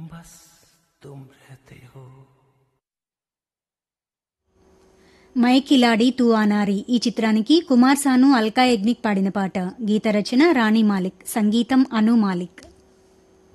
बस तुम रहते हो. మై కిలాడి తూ అనారి ఈ చిత్రానికి కుమార్ సాను అల్కా యగ్నిక్ పాడిన పాట. గీత రచన రాణి మాలిక్, సంగీతం అను మాలిక్.